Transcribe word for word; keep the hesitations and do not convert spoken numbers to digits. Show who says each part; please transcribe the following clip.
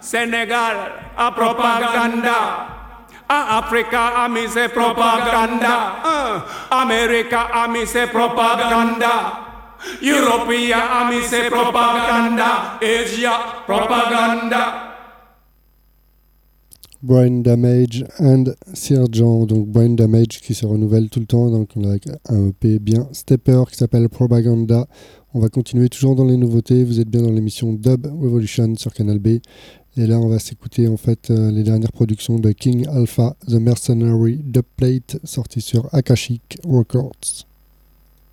Speaker 1: Sénégal, à propaganda. À Africa, ami, c'est propaganda. Uh, America, ami, c'est propaganda. Europea, ami, c'est propaganda. Asia, propaganda.
Speaker 2: Brain Damage and Sergent, donc Brain Damage qui se renouvelle tout le temps, donc avec un E P bien stepper qui s'appelle Propaganda. On va continuer toujours dans les nouveautés, vous êtes bien dans l'émission Dub Revolution sur Canal B, et là on va s'écouter en fait euh, les dernières productions de King Alpha, The Mercenary Dubplate, sorti sur Akashic Records.